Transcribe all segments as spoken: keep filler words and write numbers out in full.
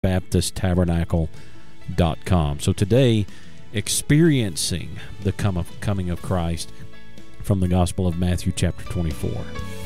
baptist tabernacle dot com. So today, experiencing the come of, coming of Christ from the Gospel of Matthew chapter twenty-four.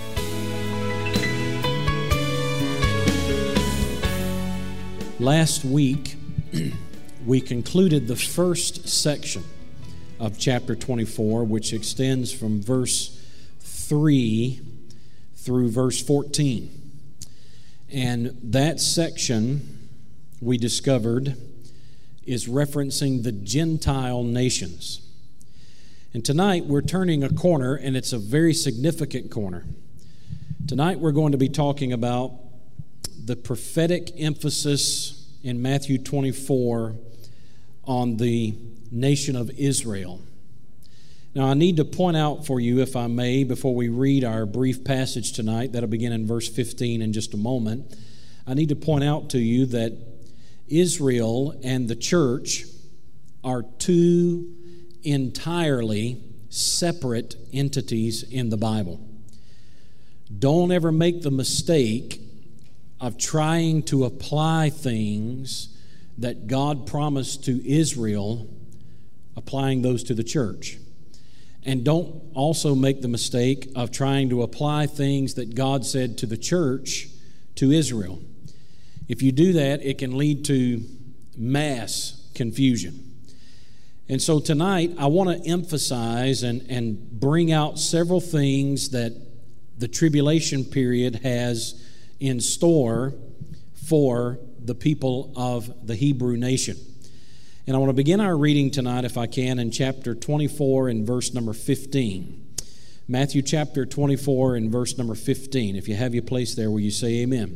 Last week, we concluded the first section of chapter twenty-four, which extends from verse three through verse fourteen. And that section, we discovered, is referencing the Gentile nations. And tonight we're turning a corner, and it's a very significant corner. Tonight we're going to be talking about the prophetic emphasis in Matthew twenty-four on the nation of Israel. Now I need to point out for you, if I may, before we read our brief passage tonight, that'll begin in verse fifteen in just a moment. I need to point out to you that Israel and the church are two entirely separate entities in the Bible. Don't ever make the mistake of trying to apply things that God promised to Israel, applying those to the church. And don't also make the mistake of trying to apply things that God said to the church to Israel. If you do that, it can lead to mass confusion. And so tonight, I want to emphasize and, and bring out several things that the tribulation period has in store for the people of the Hebrew nation. And I want to begin our reading tonight, if I can, in chapter twenty-four and verse number fifteen. Matthew chapter twenty-four and verse number fifteen. If you have your place there, will you say amen?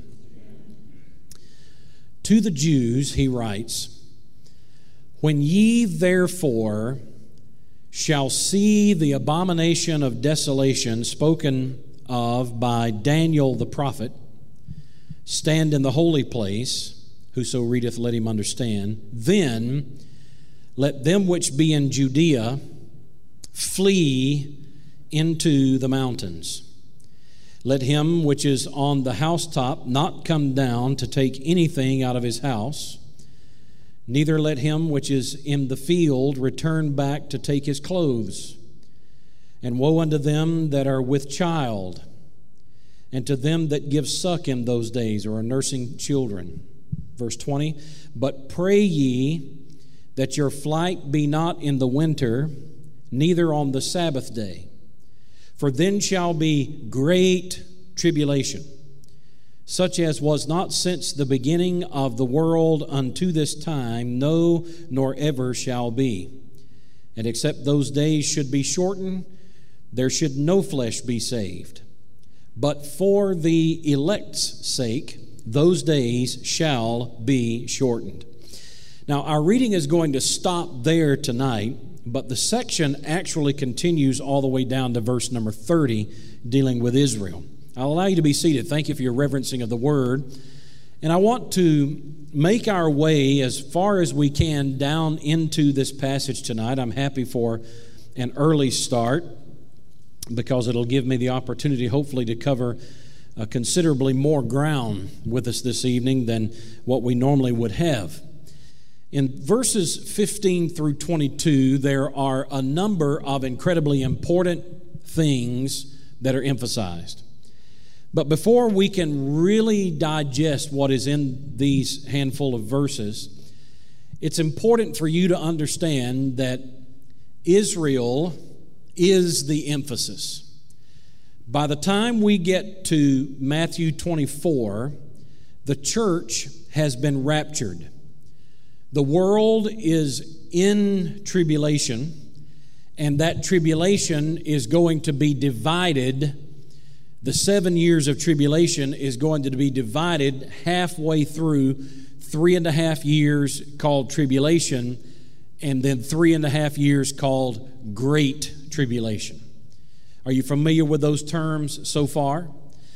To the Jews, he writes, "When ye therefore shall see the abomination of desolation spoken of by Daniel the prophet stand in the holy place, whoso readeth, let him understand, then let them which be in Judea flee into the mountains. Let him which is on the housetop not come down to take anything out of his house, neither let him which is in the field return back to take his clothes. And woe unto them that are with child, and to them that give suck in those days, or are nursing children." Verse twenty, "But pray ye that your flight be not in the winter, neither on the Sabbath day. For then shall be great tribulation, such as was not since the beginning of the world unto this time, no, nor ever shall be. And except those days should be shortened, there should no flesh be saved. But for the elect's sake, those days shall be shortened." Now, our reading is going to stop there tonight, but the section actually continues all the way down to verse number thirty, dealing with Israel. I'll allow you to be seated. Thank you for your reverencing of the Word. And I want to make our way as far as we can down into this passage tonight. I'm happy for an early start because it'll give me the opportunity, hopefully, to cover uh, considerably more ground with us this evening than what we normally would have. In verses fifteen through twenty-two, there are a number of incredibly important things that are emphasized. But before we can really digest what is in these handful of verses, it's important for you to understand that Israel is the emphasis. By the time we get to Matthew twenty-four, the church has been raptured. The world is in tribulation, and that tribulation is going to be divided. The seven years of tribulation is going to be divided halfway through three and a half years called tribulation, and then three and a half years called great tribulation. Are you familiar with those terms so far?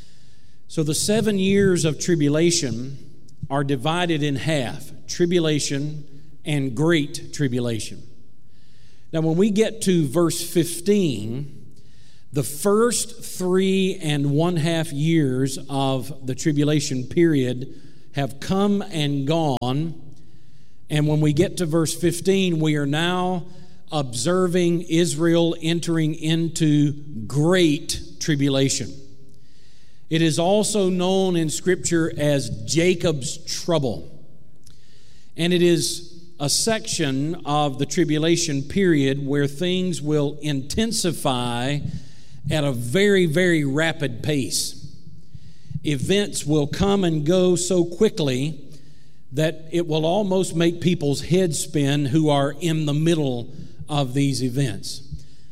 So the seven years of tribulation are divided in half, tribulation and great tribulation. Now when we get to verse fifteen, the first three and one half years of the tribulation period have come and gone. And when we get to verse fifteen, we are now observing Israel entering into great tribulation. It is also known in Scripture as Jacob's trouble. And it is a section of the tribulation period where things will intensify at a very, very rapid pace. Events will come and go so quickly that it will almost make people's heads spin who are in the middle of these events.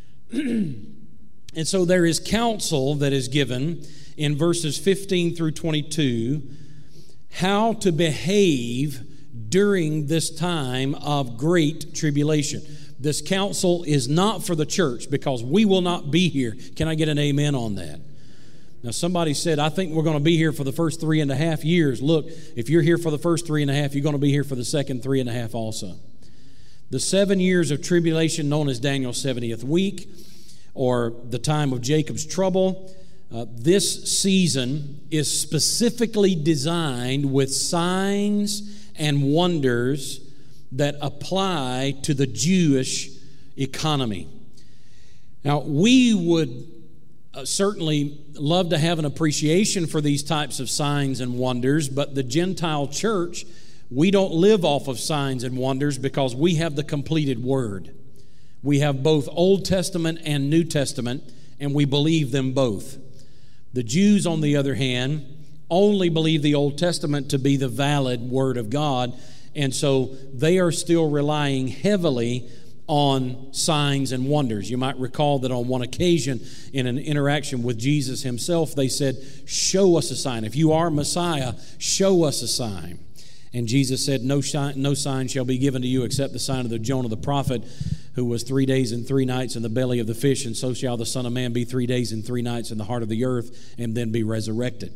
And so there is counsel that is given in verses fifteen through twenty-two, how to behave during this time of great tribulation. This counsel is not for the church because we will not be here. Can I get an amen on that? Now, somebody said, I think we're going to be here for the first three and a half years. Look, if you're here for the first three and a half, you're going to be here for the second three and a half also. The seven years of tribulation, known as Daniel's seventieth week, or the time of Jacob's trouble, uh, this season is specifically designed with signs and wonders that apply to the Jewish economy. Now, we would uh, certainly love to have an appreciation for these types of signs and wonders, but the Gentile church, we don't live off of signs and wonders because we have the completed Word. We have both Old Testament and New Testament, and we believe them both. The Jews, on the other hand, only believe the Old Testament to be the valid Word of God, and so they are still relying heavily on signs and wonders. You might recall that on one occasion in an interaction with Jesus himself, they said, show us a sign. If you are Messiah, show us a sign. And Jesus said, no, sign, no sign shall be given to you except the sign of the Jonah the prophet, who was three days and three nights in the belly of the fish, and so shall the Son of Man be three days and three nights in the heart of the earth, and then be resurrected.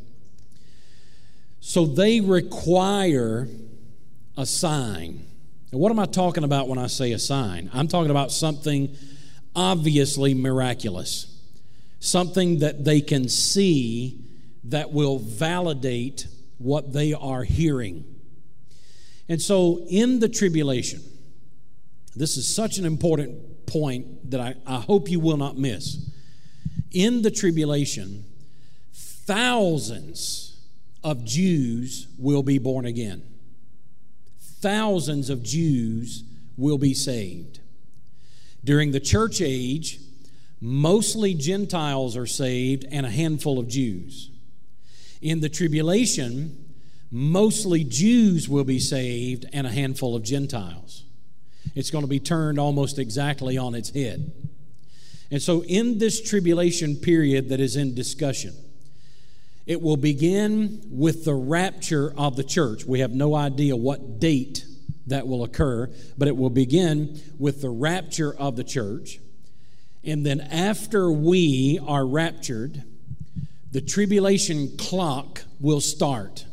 So they require a sign. Now, what am I talking about when I say a sign? I'm talking about something obviously miraculous, something that they can see that will validate what they are hearing. And so in the tribulation, this is such an important point that I, I hope you will not miss. In the tribulation, thousands of Jews will be born again. Thousands of Jews will be saved. During the church age, mostly Gentiles are saved and a handful of Jews. In the tribulation, mostly Jews will be saved and a handful of Gentiles. It's going to be turned almost exactly on its head. And so in this tribulation period that is in discussion, it will begin with the rapture of the church. We have no idea what date that will occur, but it will begin with the rapture of the church. And then after we are raptured, the tribulation clock will start.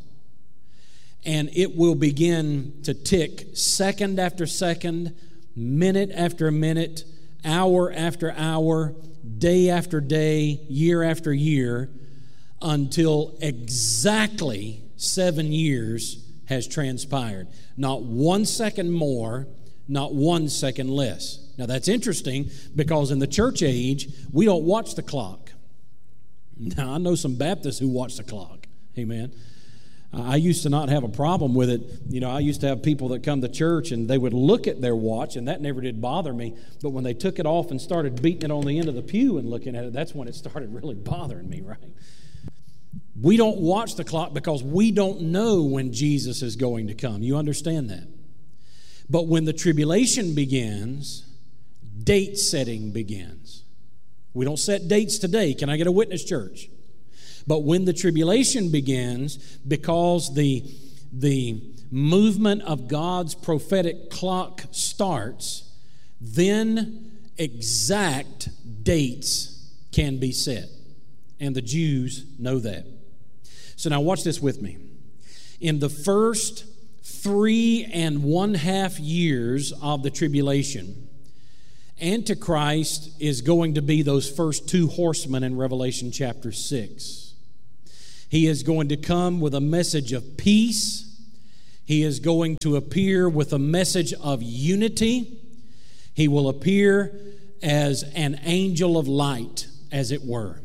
And it will begin to tick second after second, minute after minute, hour after hour, day after day, year after year, until exactly seven years has transpired. Not one second more, not one second less. Now that's interesting because in the church age, we don't watch the clock. Now I know some Baptists who watch the clock. Amen. I used to not have a problem with it. You know, I used to have people that come to church and they would look at their watch, and that never did bother me. But when they took it off and started beating it on the end of the pew and looking at it, that's when it started really bothering me, right? We don't watch the clock because we don't know when Jesus is going to come. You understand that? But when the tribulation begins, date setting begins. We don't set dates today. Can I get a witness, church? But when the tribulation begins, because the, the movement of God's prophetic clock starts, then exact dates can be set. And the Jews know that. So now watch this with me. In the first three and one half years of the tribulation, Antichrist is going to be those first two horsemen in Revelation chapter six. He is going to come with a message of peace. He is going to appear with a message of unity. He will appear as an angel of light, as it were.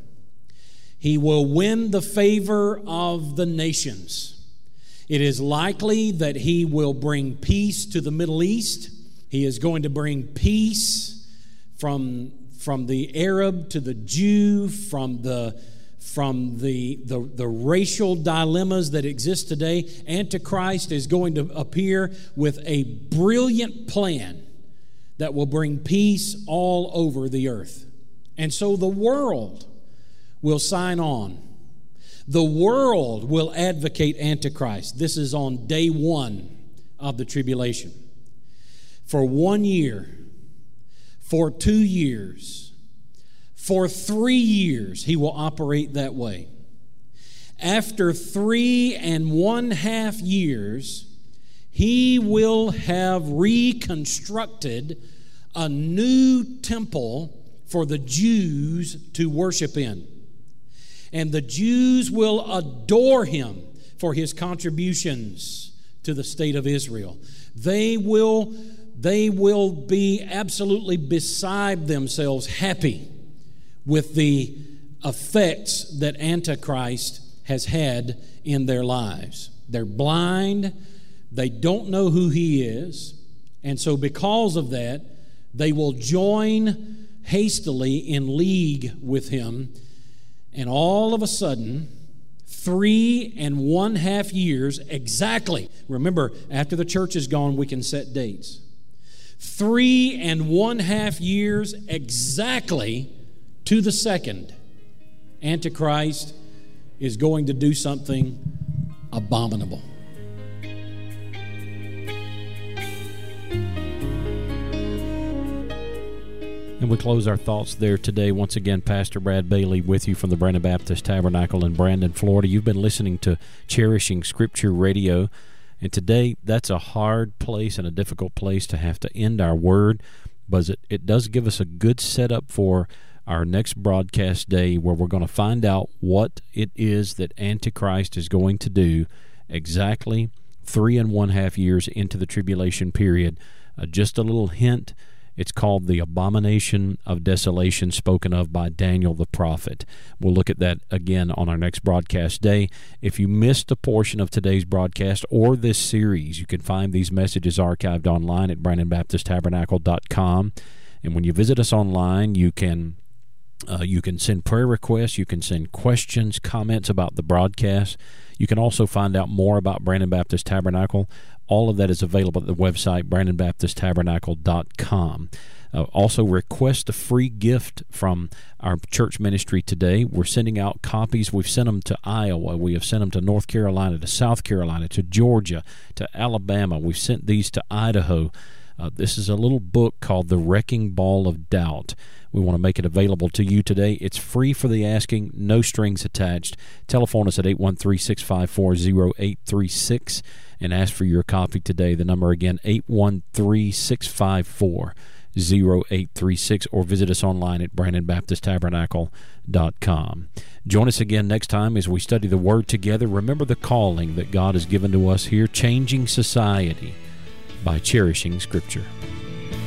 He will win the favor of the nations. It is likely that he will bring peace to the Middle East. He is going to bring peace from, from the Arab to the Jew, from the from the, the, the racial dilemmas that exist today. Antichrist is going to appear with a brilliant plan that will bring peace all over the earth. And so the world will sign on. The world will advocate Antichrist. This is on day one of the tribulation. For one year, for two years, for three years, he will operate that way. After three and one half years, he will have reconstructed a new temple for the Jews to worship in. And the Jews will adore him for his contributions to the state of Israel. They will, they will be absolutely beside themselves happy with the effects that Antichrist has had in their lives. They're blind. They don't know who he is. And so because of that, they will join hastily in league with him. And all of a sudden, three and one half years exactly. Remember, after the church is gone, we can set dates. Three and one half years exactly to the second, Antichrist is going to do something abominable. And we close our thoughts there today. Once again, Pastor Brad Bailey with you from the Brandon Baptist Tabernacle in Brandon, Florida. You've been listening to Cherishing Scripture Radio. And today, that's a hard place and a difficult place to have to end our word. But it, it does give us a good setup for our next broadcast day, where we're going to find out what it is that Antichrist is going to do exactly three and one half years into the tribulation period. Uh, just a little hint. It's called the abomination of desolation, spoken of by Daniel the prophet. We'll look at that again on our next broadcast day. If you missed a portion of today's broadcast or this series, you can find these messages archived online at brandon baptist tabernacle dot com. And when you visit us online, you can uh, you can send prayer requests, you can send questions, comments about the broadcast. You can also find out more about Brandon Baptist Tabernacle. All of that is available at the website, brandon baptist tabernacle dot com. Uh, also, request a free gift from our church ministry today. We're sending out copies. We've sent them to Iowa. We have sent them to North Carolina, to South Carolina, to Georgia, to Alabama. We've sent these to Idaho. Uh, this is a little book called The Wrecking Ball of Doubt. We want to make it available to you today. It's free for the asking, no strings attached. Telephone us at eight one three, six five four, zero eight three six and ask for your copy today. The number again, eight one three, six five four, zero eight three six, or visit us online at brandon baptist tabernacle dot com. Join us again next time as we study the Word together. Remember the calling that God has given to us here, changing society by cherishing Scripture.